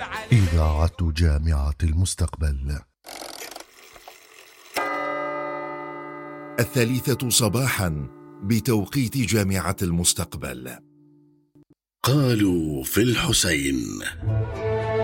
إذاعة جامعة المستقبل. 3 صباحا بتوقيت جامعة المستقبل. قالوا في الحسين.